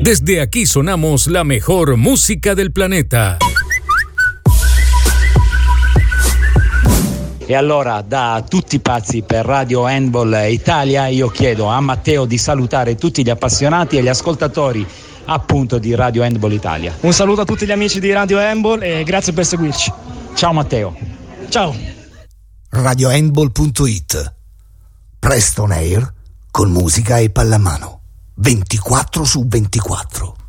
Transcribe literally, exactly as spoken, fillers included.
Desde aquí sonamos la mejor música del planeta. E allora, da tutti pazzi per Radio Handball Italia, io chiedo a Matteo di salutare tutti gli appassionati e gli ascoltatori appunto di Radio Handball Italia. Un saluto a tutti gli amici di Radio Handball e grazie per seguirci. Ciao Matteo. Ciao. radio handball punto it. Presto on air con musica e pallamano. ventiquattro su ventiquattro.